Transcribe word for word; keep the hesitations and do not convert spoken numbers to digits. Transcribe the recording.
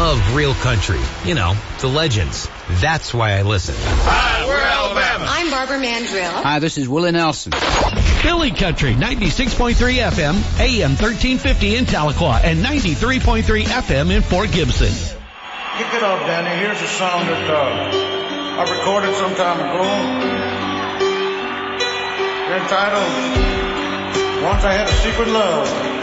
love real country. You know, the legends. That's why I listen. Hi, we're Alabama. I'm Barbara Mandrill. Hi, this is Willie Nelson. Philly Country, ninety-six point three F M, A M thirteen fifty in Tahlequah, and ninety-three point three F M in Fort Gibson. Kick it off, Danny. Here's a song that uh, I recorded some time ago. Entitled, Once I Had a Secret Love.